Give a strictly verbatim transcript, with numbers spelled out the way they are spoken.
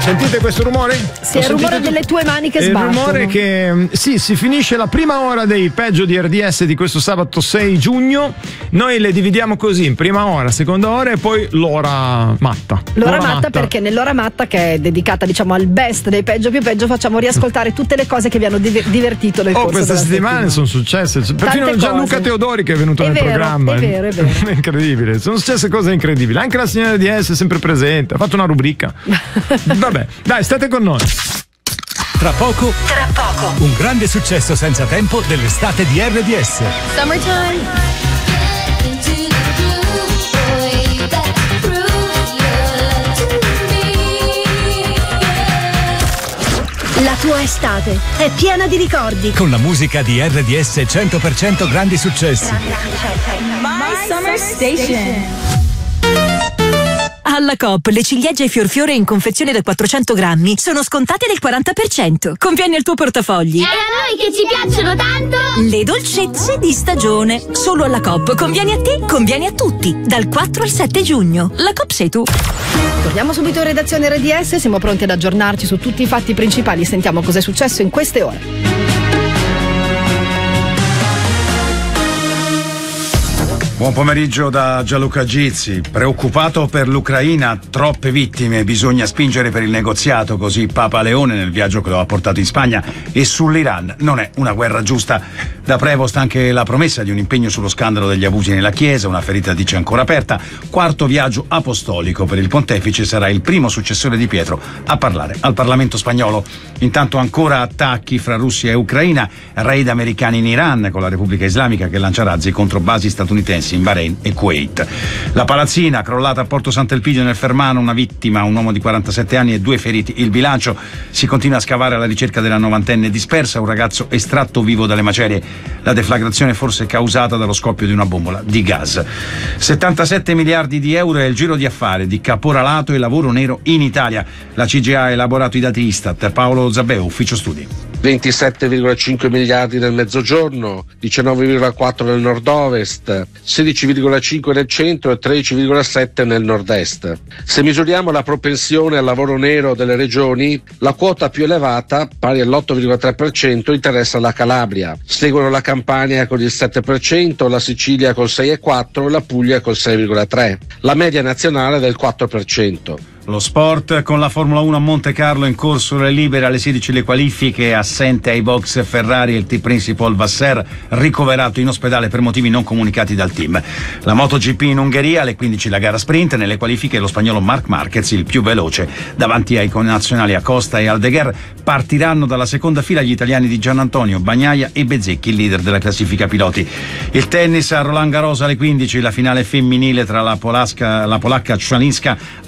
Sentite questo rumore? Sì, è il rumore delle tue mani che sbattono. È il rumore che, sì, si finisce la prima ora dei peggio di R D S di questo sabato sei giugno. Noi le dividiamo così, in prima ora, seconda ora e poi l'ora matta. L'ora, l'ora matta, matta perché nell'ora matta, che è dedicata diciamo al best dei peggio più peggio, facciamo riascoltare tutte le cose che vi hanno div- divertito nel oh, corso questa della settimana settimana. sono successe, perfino Tante Gianluca cose. Teodori che è venuto è nel vero, programma. È vero, è vero. È incredibile, sono successe cose incredibili. Anche la signora D S è sempre presente, ha fatto una rubrica. Vabbè, dai, state con noi. Tra poco, Tra poco, un grande successo senza tempo dell'estate di R D S. Summertime. La tua estate è piena di ricordi. Con la musica di R D S cento per cento grandi successi. My Summer Station. Alla Coop le ciliegie e fiorfiore in confezione da quattrocento grammi sono scontate del quaranta per cento. Conviene al tuo portafogli. E a noi che ci piacciono tanto! Le dolcezze di stagione. Solo alla Coop. Conviene a te, conviene a tutti. Dal quattro al sette giugno. La Coop sei tu. Torniamo subito in redazione R D S, siamo pronti ad aggiornarci su tutti i fatti principali. Sentiamo cosa è successo in queste ore. Buon pomeriggio da Gianluca Gizzi. Preoccupato per l'Ucraina, troppe vittime, bisogna spingere per il negoziato, così Papa Leone nel viaggio che lo ha portato in Spagna. E sull'Iran, non è una guerra giusta. Da Prevost anche la promessa di un impegno sullo scandalo degli abusi nella Chiesa, una ferita dice ancora aperta. Quarto viaggio apostolico per il pontefice, sarà il primo successore di Pietro a parlare al Parlamento spagnolo. Intanto ancora attacchi fra Russia e Ucraina, raid americani in Iran con la Repubblica Islamica che lancia razzi contro basi statunitensi in Bahrain e Kuwait. La palazzina crollata a Porto Sant'Elpidio nel Fermano, una vittima, un uomo di quarantasette anni e due feriti. Il bilancio: si continua a scavare alla ricerca della novantenne dispersa, un ragazzo estratto vivo dalle macerie. La deflagrazione forse causata dallo scoppio di una bombola di gas. settantasette miliardi di euro è il giro di affari di caporalato e lavoro nero in Italia. La C G I ha elaborato i dati Istat. Paolo Zabbeo, ufficio studi. ventisette virgola cinque miliardi nel mezzogiorno, diciannove virgola quattro nel nord-ovest, sedici virgola cinque nel centro e tredici virgola sette nel nord-est. Se misuriamo la propensione al lavoro nero delle regioni, la quota più elevata, pari all'otto virgola tre per cento, interessa la Calabria. Seguono la Campania con il sette per cento, la Sicilia col sei virgola quattro per cento e la Puglia col sei virgola tre per cento. La media nazionale è del quattro per cento. Lo sport, con la Formula uno a Monte Carlo in corso le libere alle sedici le qualifiche, assente ai box Ferrari e il team principal Vasser ricoverato in ospedale per motivi non comunicati dal team. La MotoGP in Ungheria, alle quindici la gara sprint, nelle qualifiche lo spagnolo Marc Marquez il più veloce, davanti ai connazionali Acosta e Aldeguer. Partiranno dalla seconda fila gli italiani di Gianantonio, Bagnaia e Bezzecchi, il leader della classifica piloti. Il tennis a Roland Garros alle quindici, la finale femminile tra la, polasca, la polacca Szalinska